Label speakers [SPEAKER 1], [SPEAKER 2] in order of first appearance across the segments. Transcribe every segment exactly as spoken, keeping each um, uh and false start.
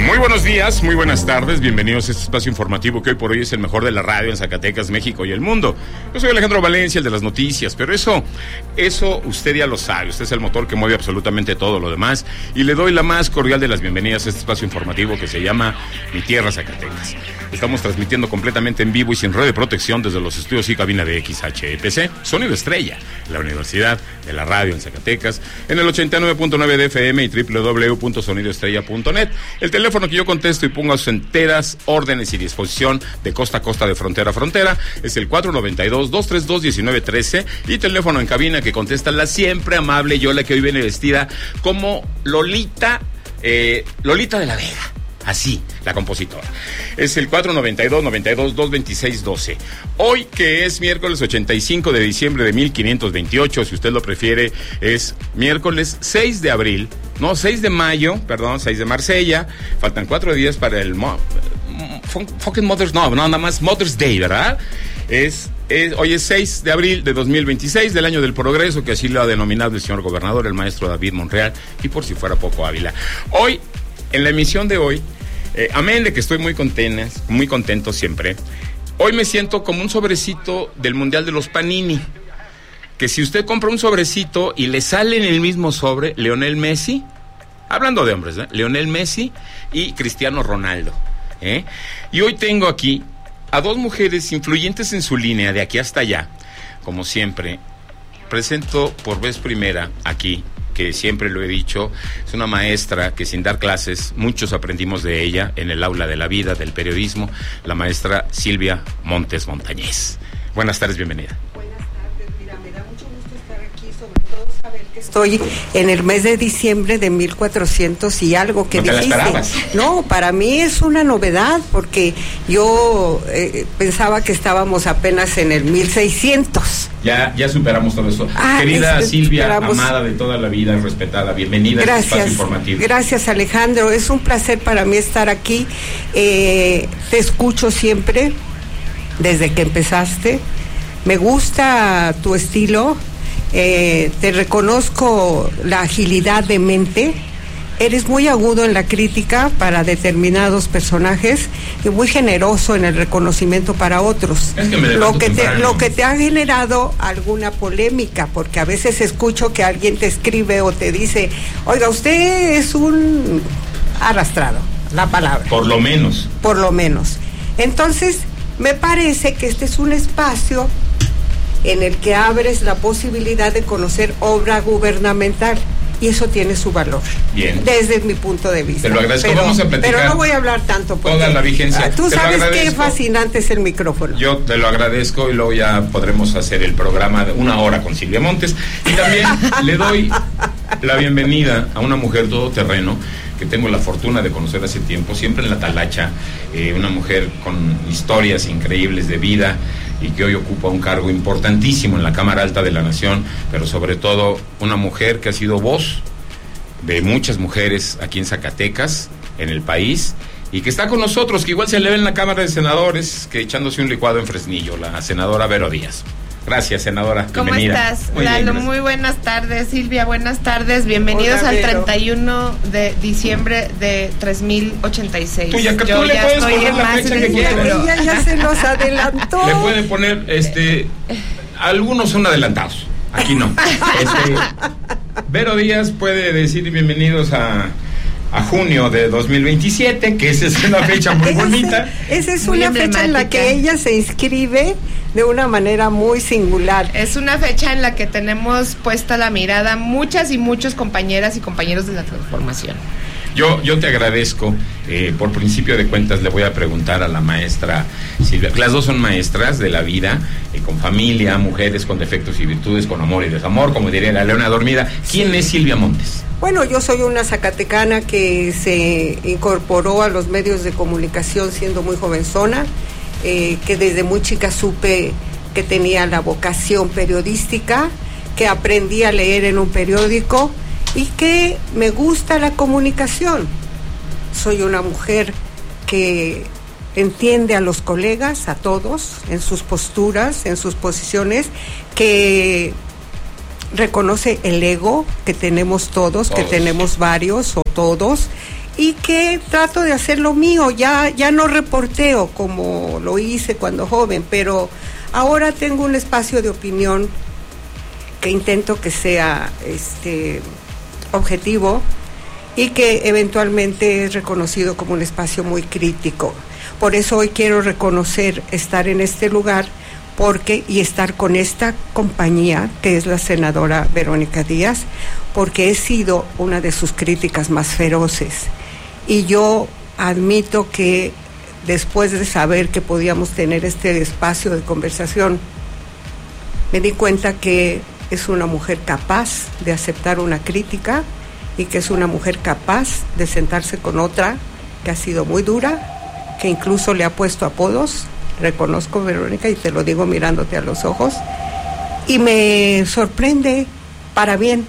[SPEAKER 1] Muy buenos días, muy buenas tardes, bienvenidos a este espacio informativo que hoy por hoy es el mejor de la radio en Zacatecas, México y el mundo. Yo soy Alejandro Valencia, el de las noticias, pero eso, eso usted ya lo sabe, usted es el motor que mueve absolutamente todo lo demás y le doy la más cordial de las bienvenidas a este espacio informativo que se llama Mi Tierra Zacatecas. Estamos transmitiendo completamente en vivo y sin red de protección desde los estudios y cabina de X H E P C, Sonido Estrella, la Universidad de la Radio en Zacatecas, en el ochenta y nueve punto nueve de F M y doble u doble u doble u punto sonido estrella punto net. El teléfono que yo contesto y pongo a sus enteras órdenes y disposición de costa a costa, de frontera a frontera, es el cuatro noventa y dos, dos treinta y dos, diecinueve trece, y teléfono en cabina que contesta la siempre amable Yola, que hoy viene vestida como Lolita, eh, Lolita de la Vega. Así, la compositora. Es el cuatro noventa y dos, noventa y dos, doscientos veintiséis, doce. Hoy, que es miércoles ochenta y cinco de diciembre de mil quinientos veintiocho, si usted lo prefiere, es miércoles seis de abril, no, seis de mayo, perdón, seis de Marsella. Faltan cuatro días para el mo- fucking Mother's, no, no, nada más Mother's Day, ¿verdad? Es, es, hoy es seis de abril de dos mil veintiséis, del año del progreso, que así lo ha denominado el señor gobernador, el maestro David Monreal, y por si fuera poco Ávila. Hoy, en la emisión de hoy, eh, amén de que estoy muy contenta, muy contento siempre, hoy me siento como un sobrecito del Mundial de los Panini, que si usted compra un sobrecito y le sale en el mismo sobre Lionel Messi, hablando de hombres, ¿eh? Lionel Messi y Cristiano Ronaldo, ¿eh? Y hoy tengo aquí a dos mujeres influyentes en su línea, de aquí hasta allá. Como siempre, presento por vez primera aquí, que siempre lo he dicho, es una maestra que sin dar clases, muchos aprendimos de ella en el aula de la vida, del periodismo, la maestra Silvia Montes Montañez. Buenas tardes, bienvenida.
[SPEAKER 2] Buenas tardes, mira, me da mucho gusto estar aquí, sobre todo saber que estoy en el mes de diciembre de mil cuatrocientos y algo que
[SPEAKER 1] ¿No te
[SPEAKER 2] dijiste.
[SPEAKER 1] la esperabas?
[SPEAKER 2] No, para mí es una novedad, porque yo eh, pensaba que estábamos apenas en el mil seiscientos.
[SPEAKER 1] Ya, ya superamos todo eso.
[SPEAKER 2] Ah,
[SPEAKER 1] Querida
[SPEAKER 2] es,
[SPEAKER 1] Silvia,
[SPEAKER 2] superamos.
[SPEAKER 1] amada de toda la vida, respetada, bienvenida
[SPEAKER 2] Gracias,
[SPEAKER 1] a este espacio informativo.
[SPEAKER 2] Gracias, Alejandro, es un placer para mí estar aquí. Eh, te escucho siempre, desde que empezaste. Me gusta tu estilo, eh, te reconozco la agilidad de mente. Eres muy agudo en la crítica para determinados personajes y muy generoso en el reconocimiento para otros.
[SPEAKER 1] Es que me
[SPEAKER 2] lo que te,
[SPEAKER 1] temprano.
[SPEAKER 2] lo que te ha generado alguna polémica, porque a veces escucho que alguien te escribe o te dice, oiga, usted es un arrastrado, la palabra.
[SPEAKER 1] Por lo menos.
[SPEAKER 2] Por lo menos. Entonces, me parece que este es un espacio en el que abres la posibilidad de conocer obra gubernamental. Y eso tiene su valor.
[SPEAKER 1] Bien.
[SPEAKER 2] Desde mi punto de vista.
[SPEAKER 1] Te lo agradezco.
[SPEAKER 2] Pero,
[SPEAKER 1] Vamos a platicar.
[SPEAKER 2] pero no voy a hablar tanto. Porque,
[SPEAKER 1] toda la vigencia.
[SPEAKER 2] Tú
[SPEAKER 1] Te lo
[SPEAKER 2] sabes qué
[SPEAKER 1] agradezco.
[SPEAKER 2] fascinante es el micrófono.
[SPEAKER 1] Yo te lo agradezco y luego ya podremos hacer el programa de una hora con Silvia Montes. Y también le doy la bienvenida a una mujer todoterreno que tengo la fortuna de conocer hace tiempo, siempre en la talacha, eh, una mujer con historias increíbles de vida y que hoy ocupa un cargo importantísimo en la Cámara Alta de la Nación, pero sobre todo una mujer que ha sido voz de muchas mujeres aquí en Zacatecas, en el país, y que está con nosotros, que igual se le ve en la Cámara de Senadores, que echándose un licuado en Fresnillo, la senadora Vero Díaz. Gracias, senadora.
[SPEAKER 3] ¿Cómo
[SPEAKER 1] Bienvenida.
[SPEAKER 3] estás,
[SPEAKER 1] Muy
[SPEAKER 3] Lalo?
[SPEAKER 1] bien,
[SPEAKER 3] muy buenas tardes, Silvia, buenas tardes. Bienvenidos
[SPEAKER 2] Hola,
[SPEAKER 3] al
[SPEAKER 2] Vero.
[SPEAKER 3] treinta y uno de diciembre de tres mil ochenta y seis.
[SPEAKER 1] Tú ya- tú
[SPEAKER 3] Yo
[SPEAKER 1] le
[SPEAKER 3] ya
[SPEAKER 1] puedes
[SPEAKER 3] estoy
[SPEAKER 1] poner
[SPEAKER 3] en
[SPEAKER 1] la
[SPEAKER 3] más
[SPEAKER 1] fecha
[SPEAKER 3] de
[SPEAKER 1] que quieras.
[SPEAKER 3] futuro.
[SPEAKER 2] Ella ya se nos adelantó.
[SPEAKER 1] Le puede poner, este, algunos son adelantados, aquí no. Este, Vero Díaz puede decir bienvenidos a, a junio de dos mil veintisiete, que esa es una fecha muy bonita.
[SPEAKER 2] Esa es
[SPEAKER 3] Muy
[SPEAKER 2] una fecha en la
[SPEAKER 3] emblemática.
[SPEAKER 2] que ella se inscribe de una manera muy singular.
[SPEAKER 3] Es una fecha en la que tenemos puesta la mirada muchas y muchos compañeras y compañeros de la transformación.
[SPEAKER 1] Yo, yo te agradezco, eh, por principio de cuentas le voy a preguntar a la maestra Silvia, las dos son maestras de la vida, eh, con familia, mujeres con defectos y virtudes, con amor y desamor, como diría la leona dormida. ¿Quién es Silvia Montes?
[SPEAKER 2] Bueno, yo soy una zacatecana que se incorporó a los medios de comunicación siendo muy jovenzona, eh, que desde muy chica supe que tenía la vocación periodística, que aprendí a leer en un periódico y que me gusta la comunicación. Soy una mujer que entiende a los colegas, a todos, en sus posturas, en sus posiciones, que reconoce el ego que tenemos todos,
[SPEAKER 1] Todos.
[SPEAKER 2] que tenemos varios o todos, y que trato de hacer lo mío. Ya, ya no reporteo como lo hice cuando joven, pero ahora tengo un espacio de opinión que intento que sea este, objetivo y que eventualmente es reconocido como un espacio muy crítico. Por eso hoy quiero reconocer estar en este lugar porque y estar con esta compañía, que es la senadora Verónica Díaz, porque he sido una de sus críticas más feroces. Y yo admito que después de saber que podíamos tener este espacio de conversación, me di cuenta que es una mujer capaz de aceptar una crítica y que es una mujer capaz de sentarse con otra que ha sido muy dura, que incluso le ha puesto apodos. Reconozco, Verónica, y te lo digo mirándote a los ojos, y me sorprende para bien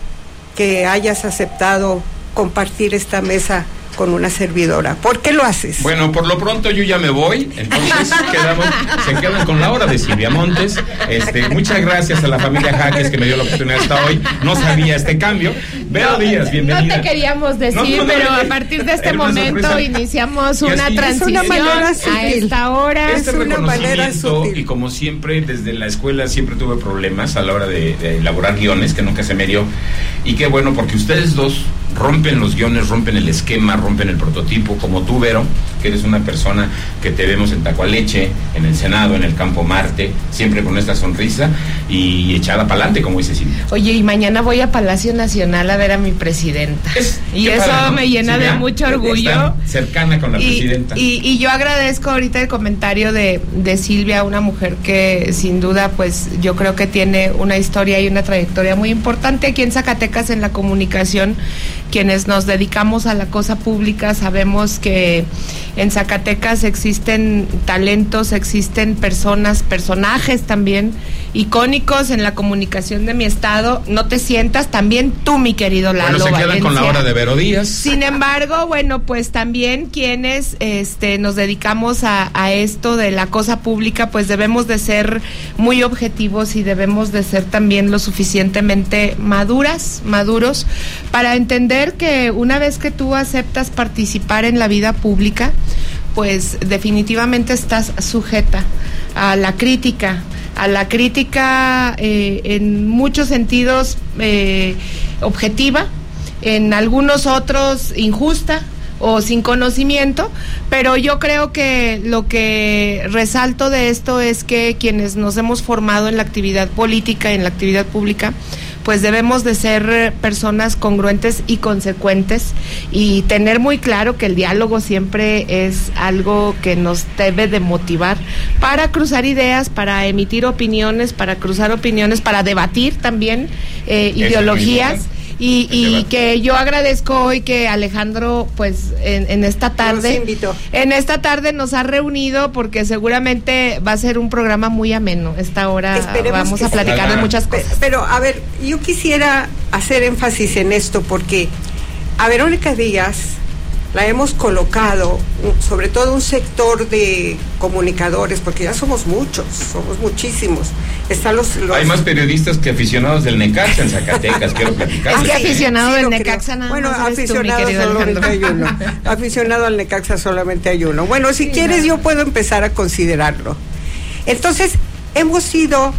[SPEAKER 2] que hayas aceptado compartir esta mesa con una servidora. ¿Por qué lo haces?
[SPEAKER 1] Bueno, por lo pronto yo ya me voy, entonces quedamos, se quedan con la hora de Silvia Montes. Este, muchas gracias a la familia Jaques que me dio la oportunidad hasta hoy. No sabía este cambio. Vero no, Díaz, bienvenida.
[SPEAKER 3] No te queríamos decir, no, no, no, pero a partir de este momento sorpresa. Iniciamos una transición una a esta hora.
[SPEAKER 1] Este es una manera sutil. Y como siempre, desde la escuela siempre tuve problemas a la hora de, de elaborar guiones, que nunca se me dio. Y qué bueno, porque ustedes dos rompen los guiones, rompen el esquema, rompen el prototipo, como tú, Vero, que eres una persona que te vemos en Tacualeche, en el Senado, en el Campo Marte, siempre con esta sonrisa y echada para adelante, como dice Silvia.
[SPEAKER 3] Oye, y mañana voy a Palacio Nacional a ver a mi presidenta. Es, y eso padre, ¿no? me llena sí, de mucho orgullo.
[SPEAKER 1] Está cercana con la
[SPEAKER 3] y,
[SPEAKER 1] presidenta.
[SPEAKER 3] Y, y yo agradezco ahorita el comentario de, de Silvia, una mujer que sin duda, pues yo creo que tiene una historia y una trayectoria muy importante aquí en Zacatecas en la comunicación. Quienes nos dedicamos a la cosa pública sabemos que en Zacatecas existen talentos, existen personas, personajes también icónicos en la comunicación de mi estado. No te sientas, también tú, mi querido Lalo
[SPEAKER 1] Bueno, se quedan
[SPEAKER 3] Valencia.
[SPEAKER 1] Con la hora de Vero Díaz.
[SPEAKER 3] Sin embargo, bueno, pues también quienes este, nos dedicamos a, a esto de la cosa pública, pues debemos de ser muy objetivos y debemos de ser también lo suficientemente maduras, maduros, para entender que una vez que tú aceptas participar en la vida pública, pues definitivamente estás sujeta a la crítica, a la crítica eh, en muchos sentidos eh, objetiva, en algunos otros injusta o sin conocimiento, pero yo creo que lo que resalto de esto es que quienes nos hemos formado en la actividad política, en la actividad pública, pues debemos de ser personas congruentes y consecuentes y tener muy claro que el diálogo siempre es algo que nos debe de motivar para cruzar ideas, para emitir opiniones, para cruzar opiniones, para debatir también eh, ideologías. Y, y que yo agradezco hoy que Alejandro, pues, en, en esta tarde, en esta tarde nos ha reunido porque seguramente va a ser un programa muy ameno. Esta hora Esperemos vamos a platicar de muchas cosas.
[SPEAKER 2] Pero, a ver, yo quisiera hacer énfasis en esto porque a Verónica Díaz la hemos colocado, sobre todo un sector de comunicadores, porque ya somos muchos, somos muchísimos. Están los, los...
[SPEAKER 1] Hay más periodistas que aficionados del Necaxa en Zacatecas, quiero platicar.
[SPEAKER 3] Es que aficionado sí, del Necaxa nada
[SPEAKER 2] bueno,
[SPEAKER 3] más
[SPEAKER 2] aficionado tú, solamente hay uno. Aficionado al Necaxa solamente hay uno. Bueno, si sí, quieres no. yo puedo empezar a considerarlo. Entonces, hemos ido,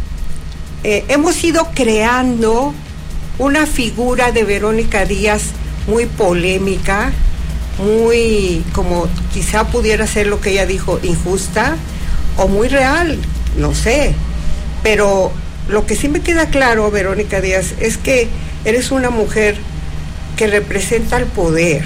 [SPEAKER 2] eh, hemos ido creando una figura de Verónica Díaz muy polémica, muy, como quizá pudiera ser lo que ella dijo, injusta o muy real, no sé, pero lo que sí me queda claro, Verónica Díaz, es que eres una mujer que representa el poder.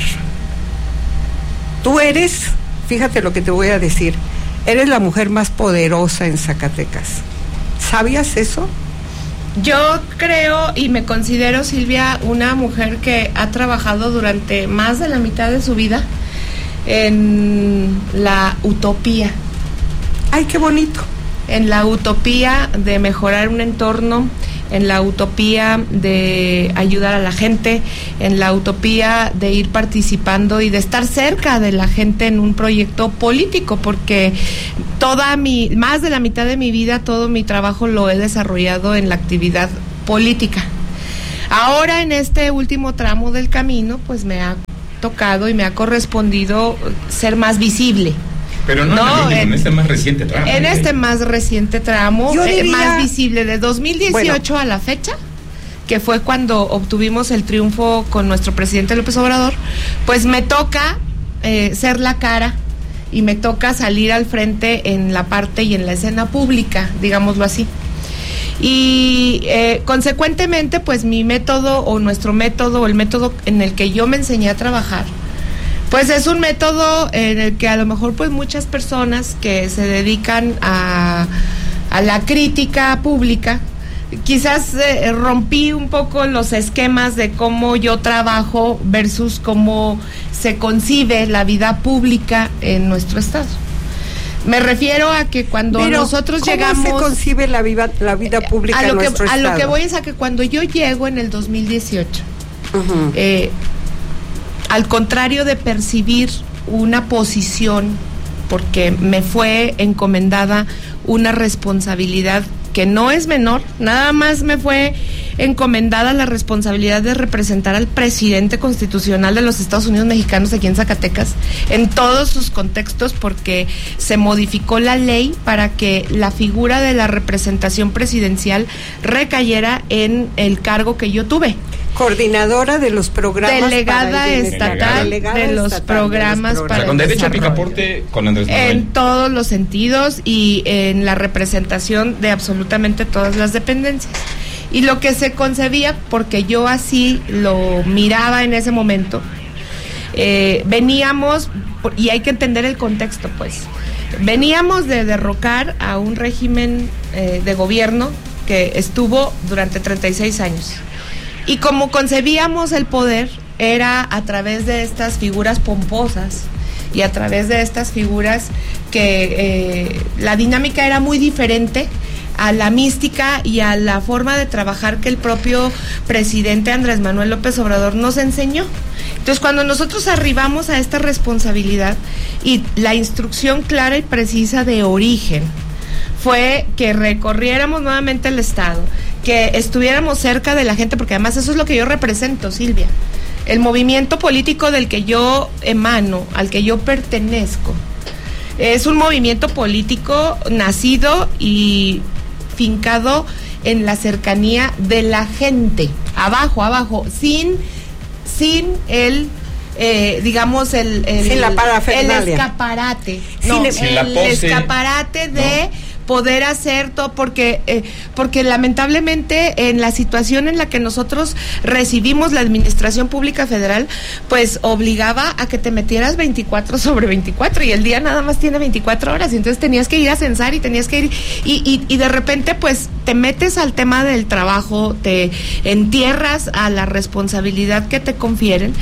[SPEAKER 2] Tú eres, fíjate lo que te voy a decir, eres la mujer más poderosa en Zacatecas. ¿Sabías eso?
[SPEAKER 3] Yo creo y me considero, Silvia, una mujer que ha trabajado durante más de la mitad de su vida en la utopía.
[SPEAKER 2] ¡Ay, qué bonito!
[SPEAKER 3] En la utopía de mejorar un entorno, en la utopía de ayudar a la gente, en la utopía de ir participando y de estar cerca de la gente en un proyecto político, porque toda mi, más de la mitad de mi vida, todo mi trabajo lo he desarrollado en la actividad política. Ahora en este último tramo del camino, pues me ha tocado y me ha correspondido ser más visible.
[SPEAKER 1] Pero no, no en, en este más reciente tramo.
[SPEAKER 3] En este más reciente tramo,
[SPEAKER 2] Yo diría,
[SPEAKER 3] eh, más visible, de dos mil dieciocho bueno. a la fecha, que fue cuando obtuvimos el triunfo con nuestro presidente López Obrador, pues me toca eh, ser la cara y me toca salir al frente en la parte y en la escena pública, digámoslo así. Y eh, consecuentemente, pues mi método o nuestro método o el método en el que yo me enseñé a trabajar, pues es un método en el que a lo mejor pues muchas personas que se dedican a, a la crítica pública, quizás eh, rompí un poco los esquemas de cómo yo trabajo versus cómo se concibe la vida pública en nuestro estado. Me refiero a que cuando
[SPEAKER 2] Pero,
[SPEAKER 3] nosotros
[SPEAKER 2] ¿cómo
[SPEAKER 3] llegamos...
[SPEAKER 2] ¿Cómo se concibe la vida, la vida pública
[SPEAKER 3] a lo
[SPEAKER 2] en
[SPEAKER 3] que,
[SPEAKER 2] nuestro
[SPEAKER 3] a
[SPEAKER 2] estado?
[SPEAKER 3] lo que voy es a que cuando yo llego en el dos mil dieciocho, uh-huh. eh, al contrario de percibir una posición, porque me fue encomendada una responsabilidad que no es menor, nada más me fue encomendada la responsabilidad de representar al presidente constitucional de los Estados Unidos mexicanos aquí en Zacatecas, en todos sus contextos, porque se modificó la ley para que la figura de la representación presidencial recayera en el cargo que yo tuve.
[SPEAKER 2] Coordinadora de los programas
[SPEAKER 3] delegada
[SPEAKER 2] para el
[SPEAKER 3] estatal
[SPEAKER 2] delegada
[SPEAKER 3] de los
[SPEAKER 2] estatal
[SPEAKER 3] programas
[SPEAKER 2] de los
[SPEAKER 3] para
[SPEAKER 1] o sea, con
[SPEAKER 3] el
[SPEAKER 1] derecho a
[SPEAKER 3] desarrollo.
[SPEAKER 1] picaporte con Andrés Manuel.
[SPEAKER 3] En todos los sentidos y en la representación de absolutamente todas las dependencias. Y lo que se concebía, porque yo así lo miraba en ese momento, eh, veníamos, y hay que entender el contexto, pues, veníamos de derrocar a un régimen eh, de gobierno que estuvo durante treinta y seis años. Y como concebíamos el poder, era a través de estas figuras pomposas y a través de estas figuras que eh, la dinámica era muy diferente a la mística y a la forma de trabajar que el propio presidente Andrés Manuel López Obrador nos enseñó. Entonces, cuando nosotros arribamos a esta responsabilidad y la instrucción clara y precisa de origen fue que recorriéramos nuevamente el estado, que estuviéramos cerca de la gente, porque además eso es lo que yo represento, Silvia. El movimiento político del que yo emano, al que yo pertenezco, es un movimiento político nacido y fincado en la cercanía de la gente, abajo, abajo, sin, sin el... Eh, digamos el el,
[SPEAKER 2] sin la
[SPEAKER 3] el escaparate no,
[SPEAKER 2] sin,
[SPEAKER 3] sin el,
[SPEAKER 1] la pose,
[SPEAKER 3] escaparate de
[SPEAKER 1] no.
[SPEAKER 3] poder hacer todo, porque eh, porque lamentablemente en la situación en la que nosotros recibimos la administración pública federal, pues obligaba a que te metieras veinticuatro sobre veinticuatro y el día nada más tiene veinticuatro horas, y entonces tenías que ir a censar y tenías que ir y, y, y de repente pues te metes al tema del trabajo, te entierras a la responsabilidad que te confieren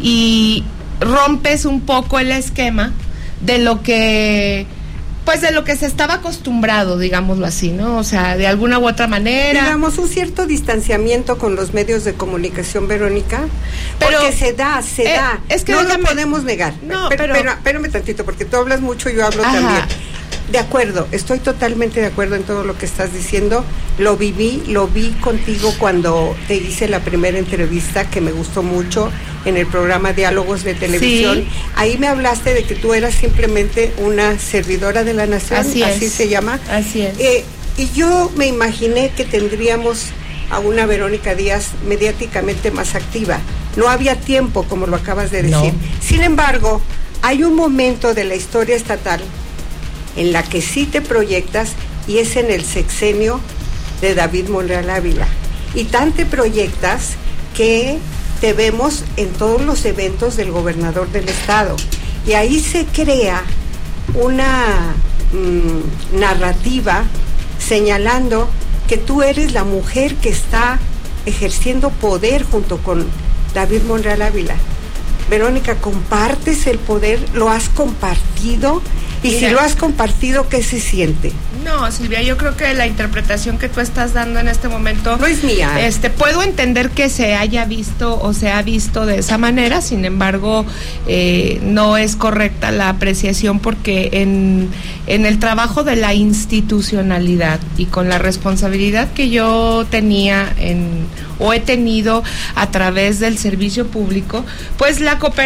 [SPEAKER 3] y rompes un poco el esquema de lo que pues de lo que se estaba acostumbrado, digámoslo así, ¿no? O sea, de alguna u otra manera.
[SPEAKER 2] Digamos, un cierto distanciamiento con los medios de comunicación, Verónica, pero porque se da, se eh, da, es que no déjame, lo podemos negar.
[SPEAKER 3] No,
[SPEAKER 2] pero,
[SPEAKER 3] pero,
[SPEAKER 2] pero espérame tantito, porque tú hablas mucho, yo hablo
[SPEAKER 3] ajá.
[SPEAKER 2] también. De acuerdo, estoy totalmente de acuerdo en todo lo que estás diciendo. Lo viví, lo vi contigo cuando te hice la primera entrevista, que me gustó mucho, en el programa Diálogos de Televisión. Sí. Ahí me hablaste de que tú eras simplemente una servidora de la nación,
[SPEAKER 3] así,
[SPEAKER 2] así se llama.
[SPEAKER 3] Así es.
[SPEAKER 2] Eh, y yo me imaginé que tendríamos a una Verónica Díaz mediáticamente más activa. No había tiempo, como lo acabas de decir. No. Sin embargo, hay un momento de la historia estatal en la que sí te proyectas, y es en el sexenio de David Monreal Ávila. Y tan te proyectas que te vemos en todos los eventos del gobernador del estado. Y ahí se crea una mmm, narrativa señalando que tú eres la mujer que está ejerciendo poder junto con David Monreal Ávila. Verónica, ¿compartes el poder? ¿Lo has compartido? Y Mira, si lo has compartido, ¿qué se siente?
[SPEAKER 3] No, Silvia, yo creo que la interpretación que tú estás dando en este momento
[SPEAKER 2] no es mía.
[SPEAKER 3] Este, puedo entender que se haya visto o se ha visto de esa manera, sin embargo, eh, no es correcta la apreciación, porque en, en el trabajo de la institucionalidad y con la responsabilidad que yo tenía en o he tenido a través del servicio público, pues la cooperación